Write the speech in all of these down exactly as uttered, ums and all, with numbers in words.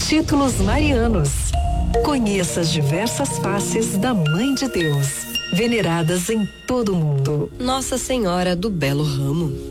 Títulos marianos. Conheça as diversas faces da Mãe de Deus, veneradas em todo o mundo. Nossa Senhora do Belo Ramo.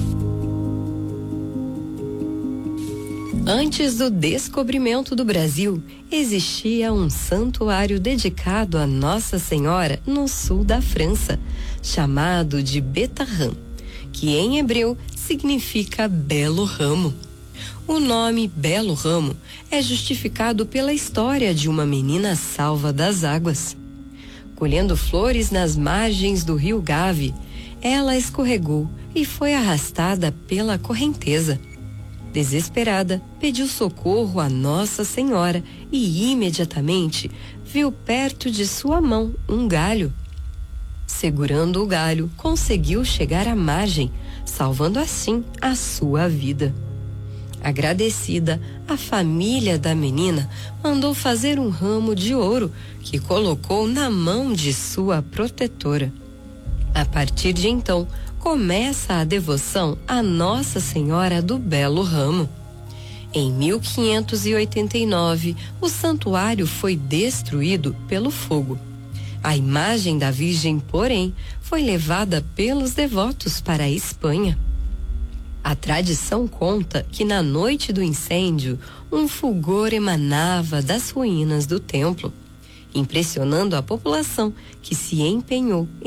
Antes do descobrimento do Brasil, existia um santuário dedicado a Nossa Senhora no sul da França, chamado de Betarram, que em hebreu significa Belo Ramo. O nome Belo Ramo é justificado pela história de uma menina salva das águas. Colhendo flores nas margens do rio Gave, ela escorregou e foi arrastada pela correnteza. Desesperada, pediu socorro a Nossa Senhora e imediatamente viu perto de sua mão um galho. Segurando o galho, conseguiu chegar à margem, salvando assim a sua vida. Agradecida, a família da menina mandou fazer um ramo de ouro que colocou na mão de sua protetora. A partir de então, começa a devoção a Nossa Senhora do Belo Ramo. Em mil quinhentos e oitenta e nove, o santuário foi destruído pelo fogo. A imagem da Virgem, porém, foi levada pelos devotos para a Espanha. A tradição conta que na noite do incêndio, um fulgor emanava das ruínas do templo, impressionando a população que se empenhou